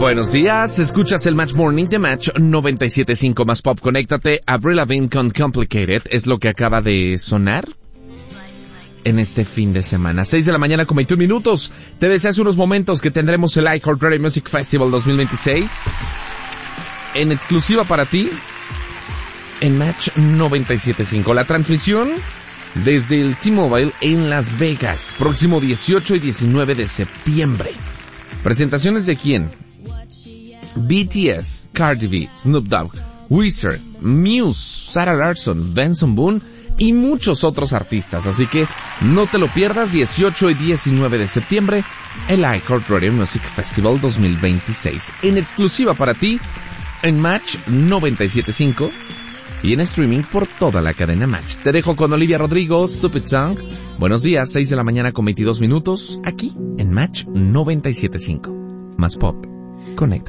Buenos días, escuchas el Match Morning de Match 97.5 más Pop. Conéctate. Avril Lavigne con Complicated es lo que acaba de sonar en este fin de semana. 6 de la mañana con 21 minutos. Te decía hace unos momentos que tendremos el iHeartRadio Music Festival 2026 en exclusiva para ti en Match 97.5. La transmisión desde el T-Mobile en Las Vegas, próximo 18 y 19 de septiembre. ¿Presentaciones de quién? BTS, Cardi B, Snoop Dogg, Weezer, Muse, Sarah Larsson, Benson Boone y muchos otros artistas. Así que no te lo pierdas, 18 y 19 de septiembre, el iHeartRadio Music Festival 2026. En exclusiva para ti, en Match 97.5 y en streaming por toda la cadena Match. Te dejo con Olivia Rodrigo, Stupid Song. Buenos días, 6 de la mañana con 22 minutos, aquí en Match 97.5. Más Pop. Conecta.